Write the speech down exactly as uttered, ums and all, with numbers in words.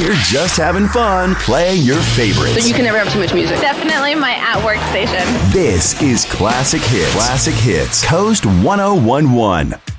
We're just having fun playing your favorites. So you can never have too much music. Definitely my at-work station. This is Classic Hits. Classic Hits. Coast one oh one one.